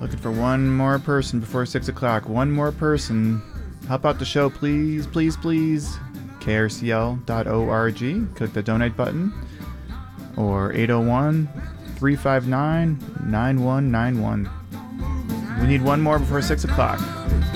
Looking for one more person before 6 o'clock. One more person. Help out the show, please, please, please. krcl.org. Click the donate button. Or 801-359-9191. We need one more before 6 o'clock.